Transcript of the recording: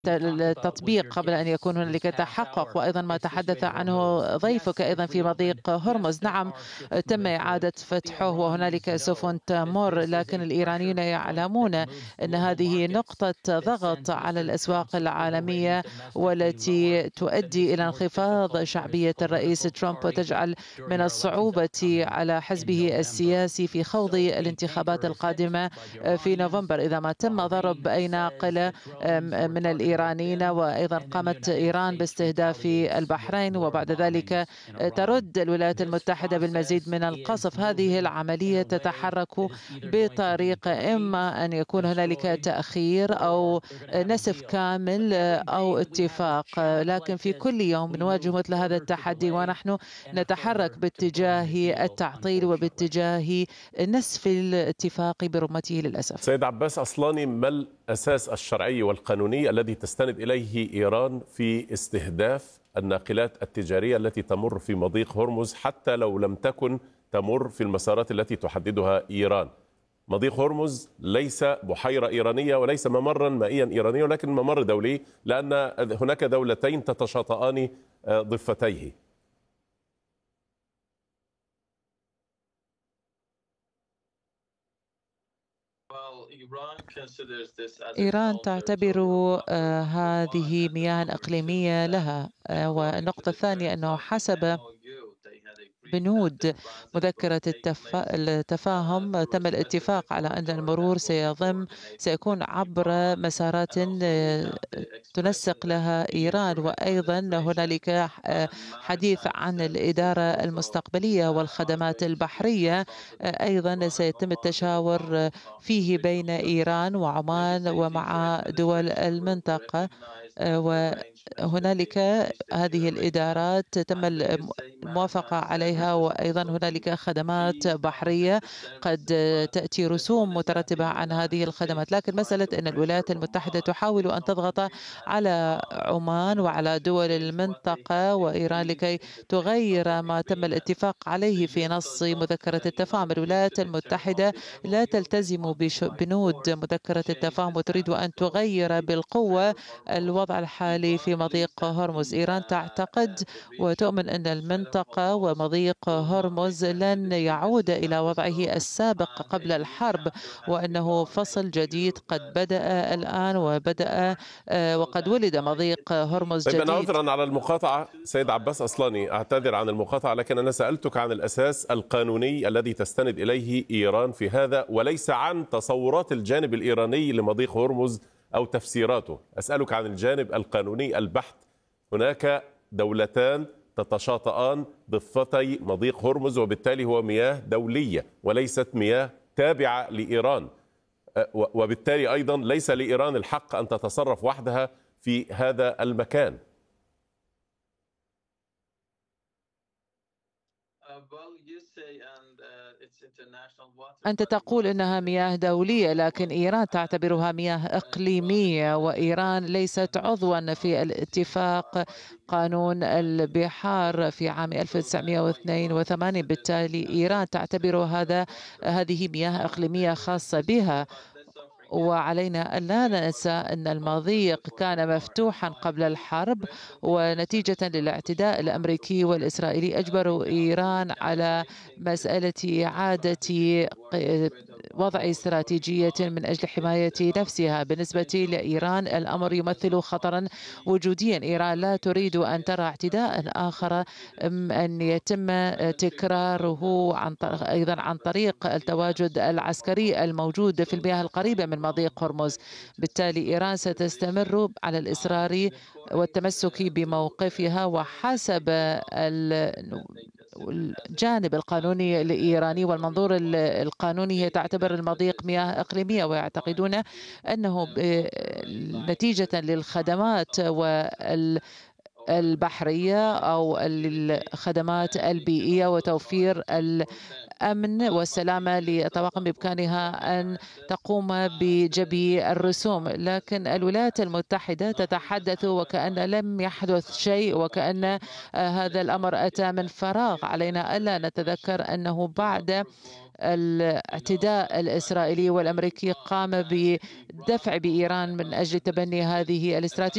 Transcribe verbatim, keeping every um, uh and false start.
التطبيق قبل أن يكون هنالك تحقق. وأيضا ما تحدث عنه ضيفك أيضا في مضيق هرمز، نعم تم إعادة فتحه وهنالك سفن تمر، لكن الإيرانيون يعلمون أن هذه نقطة ضغط على الأسواق العالمية والتي تؤدي إلى انخفاض شعبية الرئيس ترامب وتجعل من الصعوبة على حزبه السياسي في خوض الانتخابات القادمة في نوفمبر إذا ما تم ضرب أي ناقلة من الإيرانيين. وأيضا قامت إيران باستهداف البحرين وبعد ذلك ترد الولايات المتحدة بالمزيد من القصف. هذه العملية تتحرك بطريقة إما أن يكون هنالك تأخير أو نسف كامل أو اتفاق، لكن في كل يوم نواجه مثل هذا التحدي ونحن نتحرك باتجاه التعطيل وباتجاه نسف الاتفاق برمته للأسف. سيد عباس أصلاني، ما الأساس الشرعي والقانوني الذي تستند إليه إيران في استهداف الناقلات التجارية التي تمر في مضيق هرمز حتى لو لم تكن تمر في المسارات التي تحددها إيران؟ مضيق هرمز ليس بحيرة إيرانية وليس ممرا مائيا إيرانيا، ولكن ممر دولي، لأن هناك دولتين تتشاطئان ضفتيه. إيران تعتبر هذه مياه إقليمية لها. والنقطة الثانية أنه حسب بنود مذكرة التفاهم تم الاتفاق على أن المرور سيضم سيكون عبر مسارات تنسق لها إيران. وأيضا هنالك حديث عن الإدارة المستقبلية والخدمات البحرية أيضا سيتم التشاور فيه بين إيران وعمان ومع دول المنطقة. وهنالك هذه الإدارات تم الموافقة عليها، وأيضا هنالك خدمات بحرية قد تأتي رسوم مترتبة عن هذه الخدمات. لكن مسألة أن الولايات المتحدة تحاول أن تضغط على عمان وعلى دول المنطقة وإيران لكي تغير ما تم الاتفاق عليه في نص مذكرة التفاهم. الولايات المتحدة لا تلتزم ببنود مذكرة التفاهم وتريد أن تغير بالقوة الوضع الحالي في مضيق هرمز. إيران تعتقد وتؤمن أن المنطقة ومضيق هرمز لن يعود إلى وضعه السابق قبل الحرب، وأنه فصل جديد قد بدأ الآن وبدأ وقد ولد مضيق هرمز جديد. طيب أنا عذرا على المقاطعة سيد عباس أصلاني، أعتذر عن المقاطعة، لكن أنا سألتك عن الأساس القانوني الذي تستند إليه إيران في هذا وليس عن تصورات الجانب الإيراني لمضيق هرمز أو تفسيراته. أسألك عن الجانب القانوني البحت. هناك دولتان تتشاطئان ضفتي مضيق هرمز وبالتالي هو مياه دولية وليست مياه تابعة لإيران، وبالتالي أيضا ليس لإيران الحق أن تتصرف وحدها في هذا المكان. أنت تقول أنها مياه دولية، لكن إيران تعتبرها مياه إقليمية، وإيران ليست عضوا في الاتفاق قانون البحار في عام ألف وتسعمئة واثنين وثمانين. بالتالي إيران تعتبر هذا هذه مياه إقليمية خاصة بها. وعلينا أن لا ننسى أن المضيق كان مفتوحا قبل الحرب، ونتيجة للاعتداء الأمريكي والإسرائيلي أجبروا إيران على مسألة إعادة وضع استراتيجية من أجل حماية نفسها. بالنسبة لإيران الأمر يمثل خطرا وجوديا. إيران لا تريد أن ترى اعتداء آخر أن يتم تكراره عن أيضا عن طريق التواجد العسكري الموجود في المياه القريبة من مضيق هرمز. بالتالي إيران ستستمر على الإصرار والتمسك بموقفها، وحسب الجانب القانوني الإيراني والمنظور القانوني هي تعتبر المضيق مياه إقليمية، ويعتقدون أنه نتيجة للخدمات وال البحرية أو الخدمات البيئية وتوفير الأمن والسلامة للطواقم بإمكانها أن تقوم بجبي الرسوم. لكن الولايات المتحدة تتحدث وكأن لم يحدث شيء وكأن هذا الأمر أتى من فراغ. علينا ألا نتذكر أنه بعد الاعتداء الإسرائيلي والأمريكي قام بدفع بإيران من أجل تبني هذه الاستراتيجية.